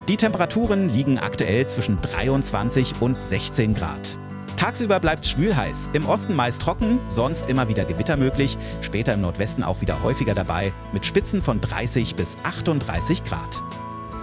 Die Temperaturen liegen aktuell zwischen 23 und 16 Grad. Tagsüber bleibt es schwül heiß. Im Osten meist trocken, sonst immer wieder Gewitter möglich. Später im Nordwesten auch wieder häufiger dabei, mit Spitzen von 30 bis 38 Grad.